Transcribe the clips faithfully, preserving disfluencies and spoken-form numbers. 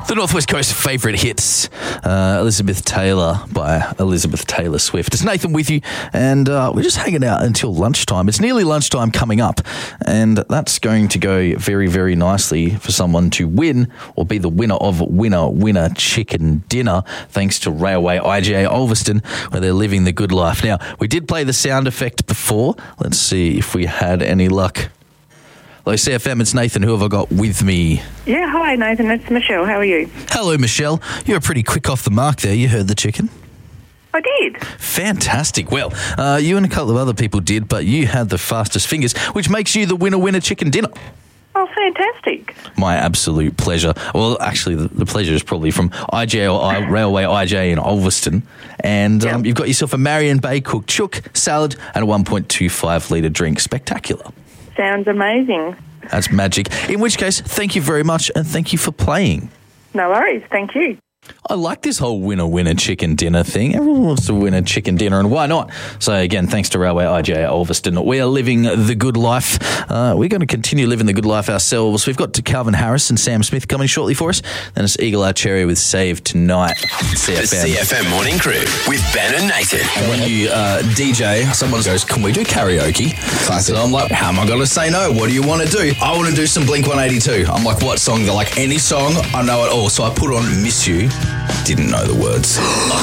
The Northwest Coast favourite hits, uh, Elizabeth Taylor by Elizabeth Taylor Swift. It's Nathan with you, and uh, we're just hanging out until lunchtime. It's nearly lunchtime coming up, and that's going to go very, very nicely for someone to win or be the winner of Winner Winner Chicken Dinner, thanks to Railway I G A Ulverston, where they're living the good life. Now, we did play the sound effect before. Let's see if we had any luck. Hello, C F M, it's Nathan. Who have I got with me? Yeah, hi, Nathan. It's Michelle. How are you? Hello, Michelle. You were pretty quick off the mark there. You heard the chicken. I did. Fantastic. Well, uh, you and a couple of other people did, but you had the fastest fingers, which makes you the winner-winner chicken dinner. Oh, fantastic. My absolute pleasure. Well, actually, the, the pleasure is probably from I G A or I, Railway I G A in Ulverston. And um, Yep. you've got yourself a Marion Bay cooked chook, salad, and a one point two five litre drink. Spectacular. Sounds amazing. That's magic. In which case, thank you very much, and thank you for playing. No worries. Thank you. I like this whole winner-winner chicken dinner thing. Everyone wants to win a chicken dinner, and why not? So, again, thanks to Railway I G A Ulverston. We are living the good life. Uh, we're going to continue living the good life ourselves. We've got to Calvin Harris and Sam Smith coming shortly for us. Then it's Eagle Eye Cherry with Save Tonight. C F M. The C F M Morning Crew with Ben and Nathan. And when you uh, D J, someone goes, can we do karaoke? Classic. So I'm like, how am I going to say no? What do you want to do? I want to do some Blink one eighty-two. I'm like, what song? They're like, any song, I know it all. So I put on Miss You. Didn't know the words.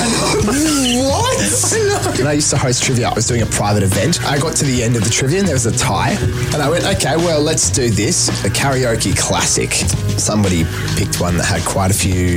What? When I used to host trivia, I was doing a private event. I got to the end of the trivia and there was a tie. And I went, okay, well, let's do this. A karaoke classic. Somebody picked one that had quite a few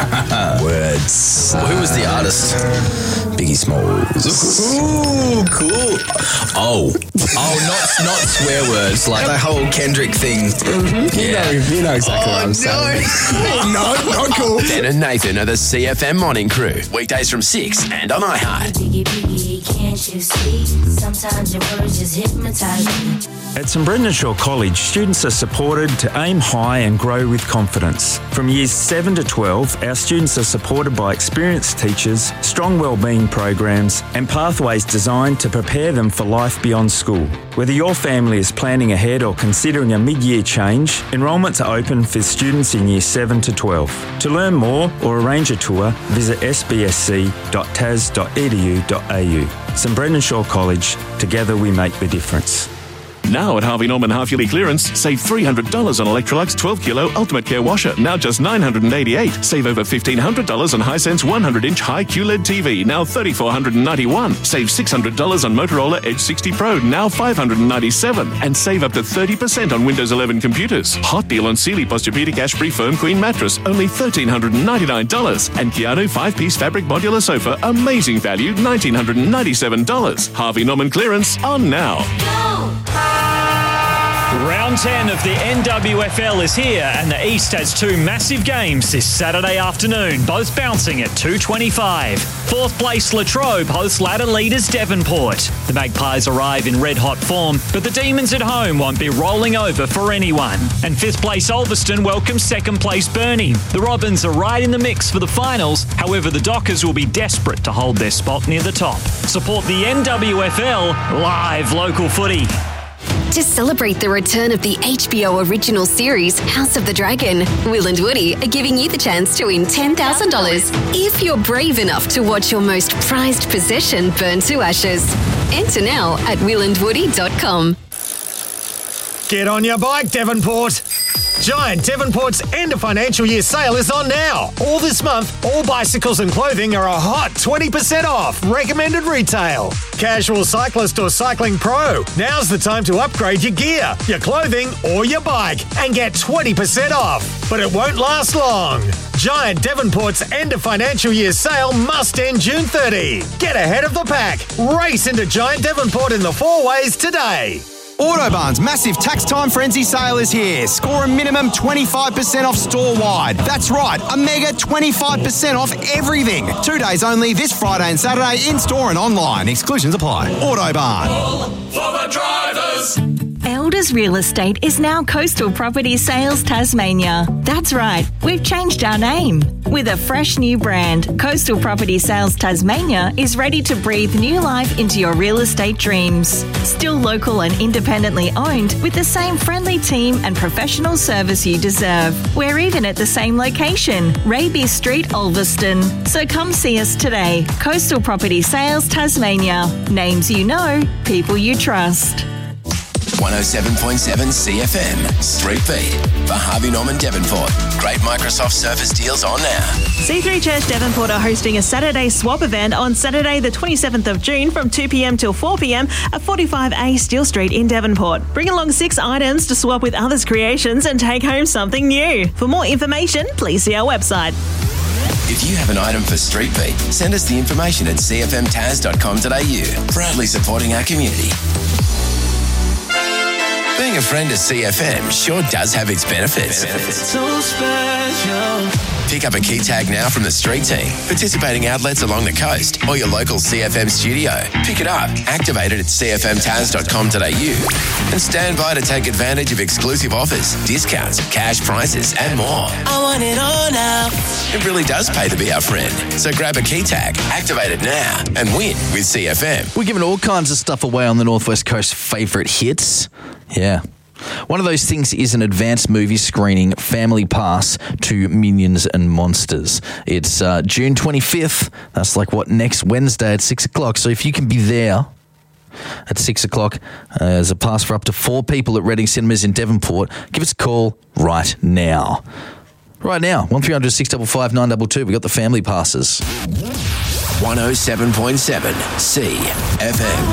words. Well, who was the artist? Biggie Smalls. Ooh, cool. Oh. Oh, not not swear words, like the whole Kendrick thing. Mm-hmm. You, Yeah. know, you know exactly Oh, what I'm no. saying. no, not cool. Ben and Nathan are the C F M Morning Crew. Weekdays from six and on iHeart. Biggie, biggie, can't you see? Sometimes your words just hypnotize me. At St Brendan College, students are supported to aim high and grow with confidence. From years seven to twelve, our students are supported by experienced teachers, strong wellbeing programs, and pathways designed to prepare them for life beyond school. Whether your family is planning ahead or considering a mid-year change, enrolments are open for students in years seven to twelve. To learn more or arrange a tour, visit s b s c dot t a s dot e d u dot a u. St Brendan College, together we make the difference. Now at Harvey Norman half-yearly clearance, save three hundred dollars on Electrolux twelve kilo Ultimate Care Washer, now just nine hundred eighty-eight dollars. Save over fifteen hundred dollars on Hisense one hundred inch high Q L E D T V, now three thousand four hundred ninety-one dollars. Save six hundred dollars on Motorola Edge sixty Pro, now five hundred ninety-seven dollars. And save up to thirty percent on Windows eleven computers. Hot deal on Sealy Posturepedic Ash-Free Firm Queen Mattress, only one thousand three hundred ninety-nine dollars. And Keanu five-piece fabric modular sofa, amazing value, one thousand nine hundred ninety-seven dollars. Harvey Norman clearance on now. Round ten of the N W F L is here, and the East has two massive games this Saturday afternoon, both bouncing at two twenty-five. Fourth place Latrobe hosts ladder leaders Devonport. The Magpies arrive in red-hot form, but the Demons at home won't be rolling over for anyone. And fifth place Ulverston welcomes second place Burnie. The Robins are right in the mix for the finals, however the Dockers will be desperate to hold their spot near the top. Support the N W F L, live local footy. To celebrate the return of the H B O original series House of the Dragon, Will and Woody are giving you the chance to win ten thousand dollars if you're brave enough to watch your most prized possession burn to ashes. Enter now at will and woody dot com. Get on your bike, Devonport. Giant Devonport's end of financial year sale is on now. All this month, all bicycles and clothing are a hot twenty percent off recommended retail. Casual cyclist or cycling pro, now's the time to upgrade your gear, your clothing or your bike and get twenty percent off. But it won't last long. Giant Devonport's end of financial year sale must end June thirtieth. Get ahead of the pack. Race into Giant Devonport in the four ways today. Autobarn's massive tax time frenzy sale is here. Score a minimum twenty-five percent off store-wide. That's right, a mega twenty-five percent off everything. Two days only this Friday and Saturday in-store and online. Exclusions apply. Autobarn. For the drivers. Elders Taz Real Estate is now Coastal Property Sales Tasmania. That's right, we've changed our name. With a fresh new brand, Coastal Property Sales Tasmania is ready to breathe new life into your real estate dreams. Still local and independently owned, with the same friendly team and professional service you deserve. We're even at the same location, Raby Street, Ulverston. So come see us today. Coastal Property Sales Tasmania. Names you know, people you trust. one oh seven point seven C F M, Street Beat, for Harvey Norman Devonport. Great Microsoft Surface deals on now. C three Church Devonport are hosting a Saturday swap event on Saturday the twenty-seventh of June from two p.m. till four p.m. at forty-five A Steel Street in Devonport. Bring along six items to swap with others' creations and take home something new. For more information, please see our website. If you have an item for Street Beat, send us the information at c f m taz dot com dot a u. Proudly supporting our community. Being a friend of C F M sure does have its benefits. benefits. So special. Pick up a key tag now from the street team, participating outlets along the coast, or your local C F M studio. Pick it up, activate it at c f m taz dot com dot a u, and stand by to take advantage of exclusive offers, discounts, cash prices, and more. I want it all now. It really does pay to be our friend. So grab a key tag, activate it now, and win with C F M. We're giving all kinds of stuff away on the Northwest Coast favourite hits. Yeah. One of those things is an advanced movie screening family pass to Minions and Monsters. It's uh, June twenty-fifth. That's like, what, next Wednesday at six o'clock. So if you can be there at six o'clock, uh, there's a pass for up to four people at Reading Cinemas in Devonport. Give us a call right now. Right now, one three hundred six five five nine two two. We got the family passes. one oh seven point seven C F M.